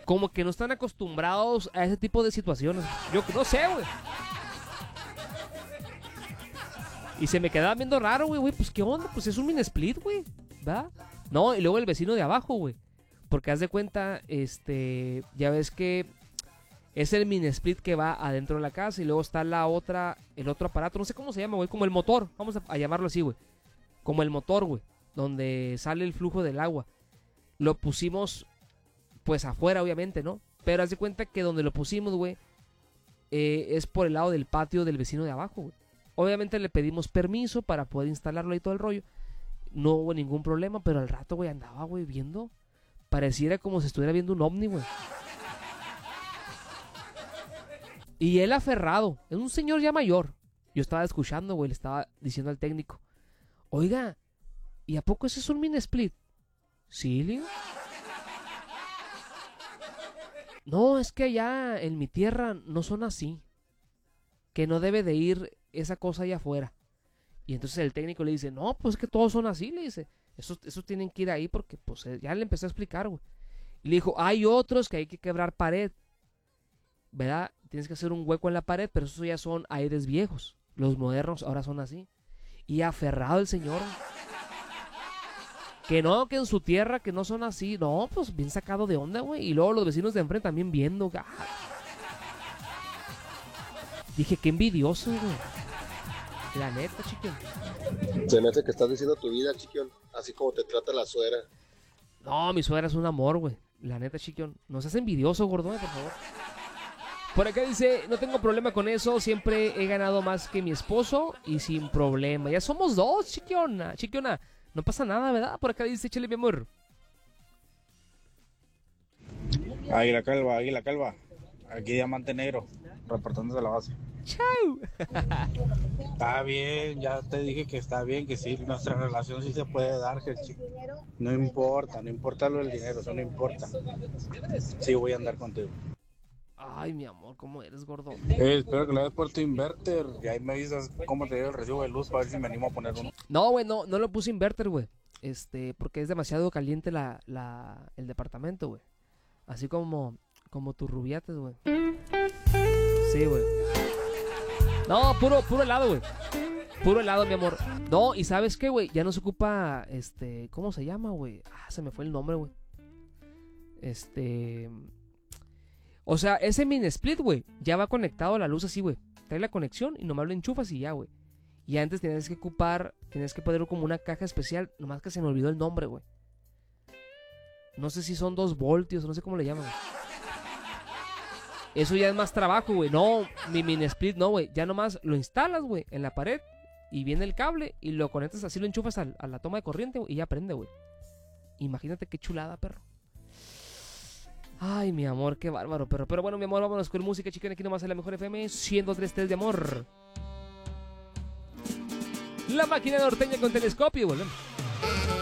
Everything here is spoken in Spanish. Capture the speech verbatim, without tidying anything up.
como que no están acostumbrados a ese tipo de situaciones. Yo no sé, güey. Y se me quedaba viendo raro, güey, güey, pues qué onda, pues es un mini split, güey, ¿va? No, y luego el vecino de abajo, güey. Porque haz de cuenta, este, ya ves que es el mini split que va adentro de la casa y luego está la otra, el otro aparato, no sé cómo se llama, güey, como el motor, vamos a, a llamarlo así, güey. Como el motor, güey, donde sale el flujo del agua. Lo pusimos, pues afuera, obviamente, ¿no? Pero haz de cuenta que donde lo pusimos, güey, eh, es por el lado del patio del vecino de abajo, güey. Obviamente le pedimos permiso para poder instalarlo y todo el rollo. No hubo ningún problema, pero al rato, güey, andaba, güey, viendo. Pareciera como si estuviera viendo un ovni, güey. Y él aferrado. Es un señor ya mayor. Yo estaba escuchando, güey, le estaba diciendo al técnico. Oiga, ¿y a poco ese es un mini split? Sí, le digo. No, es que allá en mi tierra no son así. Que no debe de ir esa cosa allá afuera. Y entonces el técnico le dice, no, pues es que todos son así, le dice. Esos, esos tienen que ir ahí porque, pues, ya le empecé a explicar, güey. Y le dijo, hay otros que hay que quebrar pared. ¿Verdad? Tienes que hacer un hueco en la pared, pero esos ya son aires viejos. Los modernos ahora son así. Y aferrado el señor. Que no, que en su tierra, que no son así. No, pues bien sacado de onda, güey. Y luego los vecinos de enfrente también viendo. ¡Ah! Dije, qué envidioso, güey. La neta, chiquión. Se me hace que estás diciendo tu vida, chiquión. Así como te trata la suegra. No, mi suegra es un amor, güey. La neta, chiquión. No seas envidioso, gordón, por favor. Por acá dice, no tengo problema con eso. Siempre he ganado más que mi esposo y sin problema. Ya somos dos, chiquiona. Chiquiona, no pasa nada, ¿verdad? Por acá dice, échale, mi amor. Águila Calva, Águila Calva. Aquí Diamante Negro, reportando de la base. ¡Chau! Está bien, ya te dije que está bien, que sí, nuestra relación sí se puede dar, Gerchi. No importa, no importa lo del dinero, eso no importa. Sí, voy a andar contigo. Ay, mi amor, ¿cómo eres, gordo? Eh, espero que le des por tu inverter y ahí me avisas cómo te llega el recibo de luz para ver si me animo a poner uno. No, güey, no, no lo puse inverter, güey. Este, porque es demasiado caliente la, la, el departamento, güey. Así como, como tus rubiates, güey. Sí, güey. No, puro, puro helado, güey. Puro helado, mi amor. No, y ¿sabes qué, güey? Ya no se ocupa, este, ¿cómo se llama, güey? Ah, se me fue el nombre, güey. Este... O sea, ese mini split, güey, ya va conectado a la luz así, güey. Trae la conexión y nomás lo enchufas y ya, güey. Y antes tenías que ocupar, tenías que poner como una caja especial, nomás que se me olvidó el nombre, güey. No sé si son dos voltios, no sé cómo le llaman. Eso ya es más trabajo, güey. No, mi mini split no, güey. Ya nomás lo instalas, güey, en la pared y viene el cable y lo conectas así, lo enchufas a, a la toma de corriente, güey, y ya prende, güey. Imagínate qué chulada, perro. Ay, mi amor, qué bárbaro, perro. Pero bueno, mi amor, vámonos con música, chica. Aquí nomás en la mejor F M, ciento tres punto tres de amor. La máquina norteña con telescopio, volvemos.